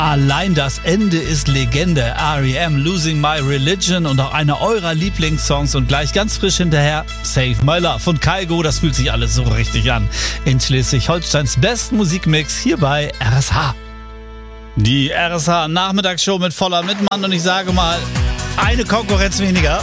Allein das Ende ist Legende. R.E.M. Losing My Religion und auch einer eurer Lieblingssongs und gleich ganz frisch hinterher Save My Love von Kygo. Das fühlt sich alles so richtig an. In Schleswig-Holsteins besten Musikmix hier bei RSH. Die RSH Nachmittagsshow mit voller Mitmann und ich sage mal, eine Konkurrenz weniger.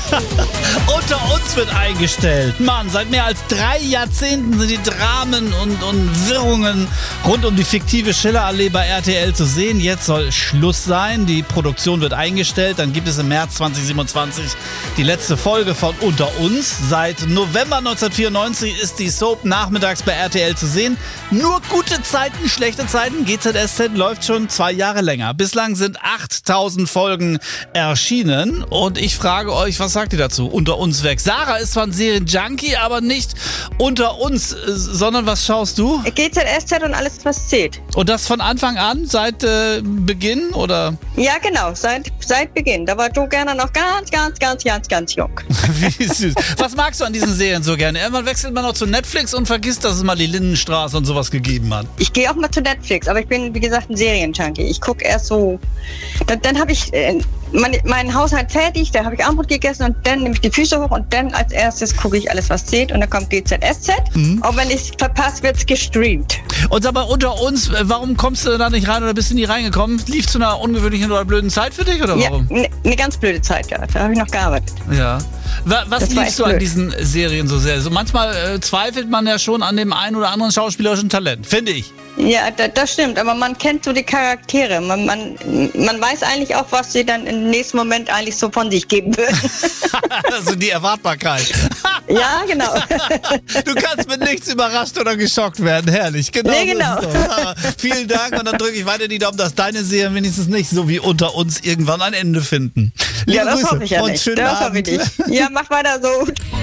Unter uns wird eingestellt. Mann, seit mehr als 3 Jahrzehnten sind die Dramen und Wirrungen rund um die fiktive Schillerallee bei RTL zu sehen. Jetzt soll Schluss sein. Die Produktion wird eingestellt. Dann gibt es im März 2027 die letzte Folge von Unter uns. Seit November 1994 ist die Soap nachmittags bei RTL zu sehen. Nur gute Zeiten, schlechte Zeiten. GZSZ läuft schon 2 Jahre länger. Bislang sind 8000 Folgen erschienen. Und ich frage euch, was sagt ihr dazu? Unter uns weg. Sarah ist zwar ein Serienjunkie, aber nicht unter uns, sondern was schaust du? GZSZ und alles, was zählt. Und das von Anfang an, seit Beginn, oder? Ja, genau, seit Beginn. Da war du gerne noch ganz jung. Wie süß. Was magst du an diesen Serien so gerne? Irgendwann wechselt man noch zu Netflix und vergisst, dass es mal die Lindenstraße und sowas gegeben hat. Ich gehe auch mal zu Netflix, aber ich bin, wie gesagt, ein Serienjunkie. Ich gucke erst so, dann habe ich meinen Haushalt fertig, da habe ich Abendbrot gegessen und dann nehme ich die Füße hoch und dann als erstes gucke ich alles, was zählt und dann kommt GZSZ. Auch wenn ich es verpasse, wird es gestreamt. Und aber unter uns, warum kommst du da nicht rein oder bist du nie reingekommen? Lief zu einer ungewöhnlichen oder blöden Zeit für dich oder warum? Ja, eine ganz blöde Zeit gehabt, da habe ich noch gearbeitet. Ja. Was liebst du an diesen Serien so sehr? So manchmal zweifelt man ja schon an dem einen oder anderen schauspielerischen Talent, finde ich. Ja, das stimmt, aber man kennt so die Charaktere. Man weiß eigentlich auch, was sie dann im nächsten Moment eigentlich so von sich geben würden. Also die Erwartbarkeit. Ja, genau. Du kannst mit nichts überrascht oder geschockt werden. Herrlich. Genau. Nee, genau. So ist es doch. Vielen Dank und dann drücke ich weiter die Daumen, dass deine Serien wenigstens nicht so wie unter uns irgendwann ein Ende finden. Liebe ja, das Grüße hoffe ich ja und nicht. schönen Das hoffe Abend. ich nicht. Ja, mach weiter so.